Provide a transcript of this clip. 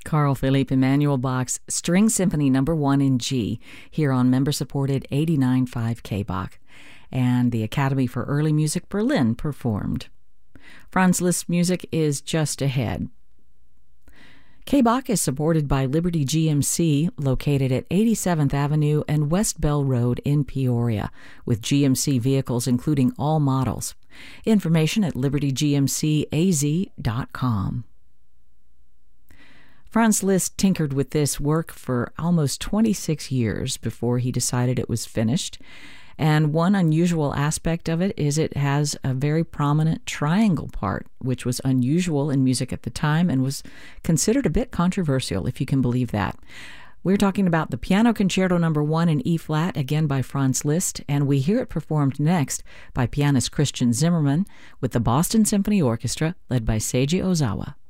Carl Philipp Emanuel Bach's String Symphony No. 1 in G, here on member-supported 89.5 K-Bach. And the Academy for Early Music Berlin performed. Franz Liszt's music is just ahead. K-Bach is supported by Liberty GMC, located at 87th Avenue and West Bell Road in Peoria, with GMC vehicles including all models. Information at libertygmcaz.com. Franz Liszt tinkered with this work for almost 26 years before he decided it was finished. And one unusual aspect of it is it has a very prominent triangle part, which was unusual in music at the time and was considered a bit controversial, if you can believe that. We're talking about the Piano Concerto No. 1 in E-flat, again by Franz Liszt, and we hear it performed next by pianist Christian Zimmermann with the Boston Symphony Orchestra, led by Seiji Ozawa.